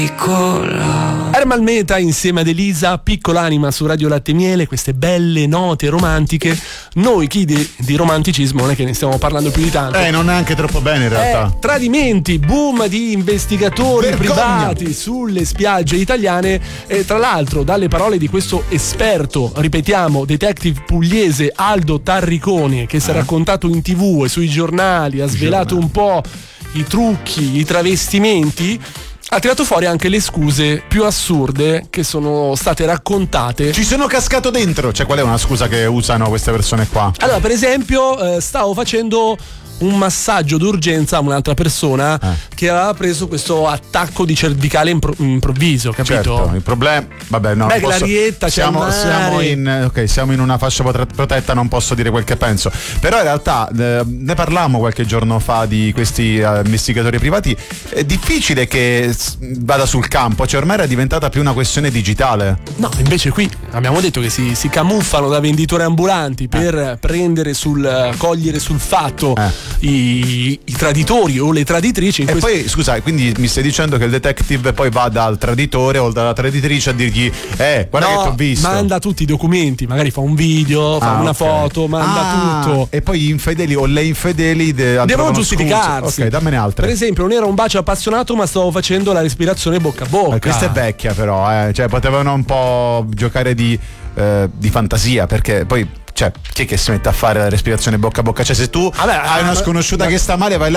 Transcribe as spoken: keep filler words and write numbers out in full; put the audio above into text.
Ermal Meta insieme ad Elisa, Piccola Anima su Radio Latte Miele, queste belle note romantiche. Noi chi di, di romanticismo non è che ne stiamo parlando più di tanto. Eh, non è anche troppo bene in realtà. Eh, tradimenti, boom di investigatori Vergogna. privati sulle spiagge italiane. E tra l'altro, dalle parole di questo esperto, ripetiamo, detective pugliese Aldo Tarriconi, che si è raccontato in tv e sui giornali, ha svelato un po' i trucchi, i travestimenti, ha tirato fuori anche le scuse più assurde che sono state raccontate. Ci sono cascato dentro. Cioè, qual è una scusa che usano queste persone qua? Allora, per esempio, eh, stavo facendo un massaggio d'urgenza a un'altra persona eh. che aveva preso questo attacco di cervicale impro- improvviso, capito? Certo, il problema, vabbè, no, Beh, non posso, Glarietta, c'è siamo, il mare. siamo in ok, siamo in una fascia protetta, non posso dire quel che penso. Però in realtà eh, ne parlammo qualche giorno fa di questi eh, investigatori privati. È difficile che vada sul campo, cioè ormai era diventata più una questione digitale. No, invece qui abbiamo detto che si, si camuffano da venditori ambulanti per eh. prendere sul cogliere sul fatto eh. I, i traditori o le traditrici in e questo... poi scusa, quindi mi stai dicendo che il detective poi va dal traditore o dalla traditrice a dirgli eh guarda no, che t'ho visto, manda tutti i documenti, magari fa un video, fa ah, una okay. foto, manda ah, tutto, e poi gli infedeli o le infedeli de- devono giustificarsi. Ok, dammene altre. Per esempio, non era un bacio appassionato, ma stavo facendo la respirazione bocca a bocca. Eh, questa è vecchia però, eh. Cioè potevano un po' giocare di, eh, di fantasia, perché poi cioè chi è che si mette a fare la respirazione bocca a bocca? Cioè se tu Vabbè, hai una sconosciuta la... che sta male, vai là